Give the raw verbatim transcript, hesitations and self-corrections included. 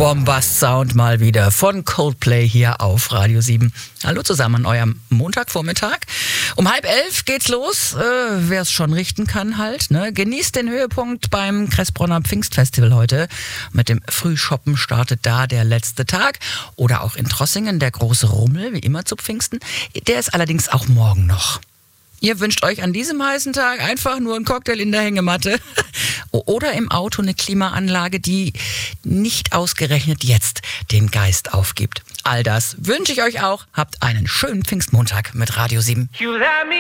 Bombast-Sound mal wieder von Coldplay hier auf Radio sieben. Hallo zusammen an eurem Montagvormittag. Um halb elf geht's los. Äh, Wer es schon richten kann halt. Ne? Genießt den Höhepunkt beim Kressbronner Pfingstfestival heute. Mit dem Frühshoppen startet da der letzte Tag. Oder auch in Trossingen der große Rummel, wie immer zu Pfingsten. Der ist allerdings auch morgen noch. Ihr wünscht euch an diesem heißen Tag einfach nur einen Cocktail in der Hängematte oder im Auto eine Klimaanlage, die nicht ausgerechnet jetzt den Geist aufgibt. All das wünsche ich euch auch. Habt einen schönen Pfingstmontag mit Radio sieben. You let me